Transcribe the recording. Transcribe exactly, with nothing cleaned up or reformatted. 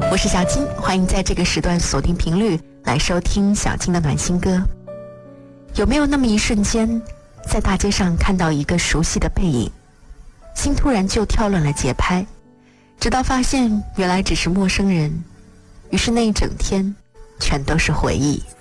我是小金，欢迎在这个时段锁定频率来收听小金的暖心歌。有没有那么一瞬间，在大街上看到一个熟悉的背影，心突然就跳乱了节拍，直到发现原来只是陌生人，于是那一整天全都是回忆。